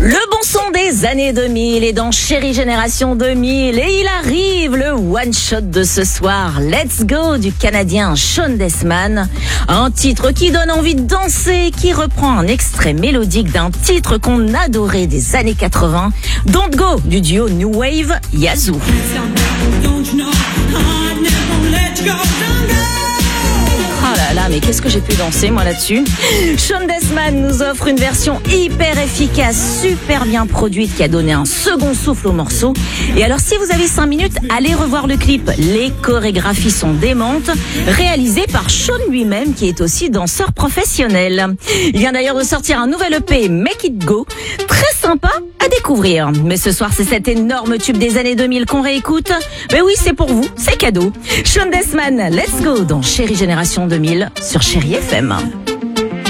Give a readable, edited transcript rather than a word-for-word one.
Le bon son des années 2000 est dans Chérie Génération 2000 et il arrive le one-shot de ce soir. Let's Go du Canadien Sean Desman. Un titre qui donne envie de danser, qui reprend un extrait mélodique d'un titre qu'on adorait des années 80. Don't Go du duo New Wave Yazoo. Oh là là, mais qu'est-ce que j'ai pu danser moi là-dessus. Sean Desman nous offre une version hyper efficace, super bien produite, qui a donné un second souffle au morceau. Et alors si vous avez 5 minutes, allez revoir le clip. Les chorégraphies sont démentes, réalisées par Sean lui-même, qui est aussi danseur professionnel. Il vient d'ailleurs de sortir un nouvel EP, Make It Go, très sympa à découvrir. Mais ce soir, c'est cet énorme tube des années 2000 qu'on réécoute. Mais oui, c'est pour vous, c'est cadeau. Sean Desman, Let's Go dans Chérie Génération 2000 sur Chérie FM.